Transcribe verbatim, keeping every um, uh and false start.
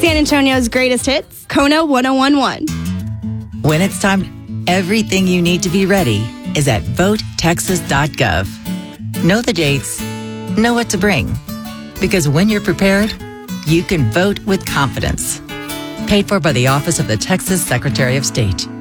San Antonio's greatest hits, Kona ten eleven. When it's time, everything you need to be ready is at vote texas dot gov. Know the dates, know what to bring. Because when you're prepared, you can vote with confidence. Paid for by the Office of the Texas Secretary of State.